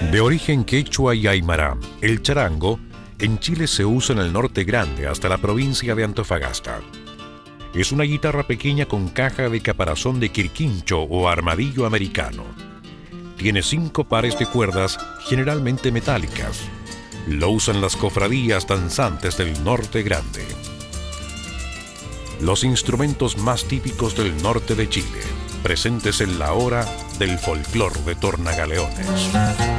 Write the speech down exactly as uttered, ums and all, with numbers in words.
De origen quechua y aymara, el charango en Chile se usa en el norte grande hasta la provincia de Antofagasta. Es una guitarra pequeña con caja de caparazón de quirquincho o armadillo americano. Tiene cinco pares de cuerdas, generalmente metálicas. Lo usan las cofradías danzantes del norte grande. Los instrumentos más típicos del norte de Chile, presentes en la hora del folclor de Tornagaleones.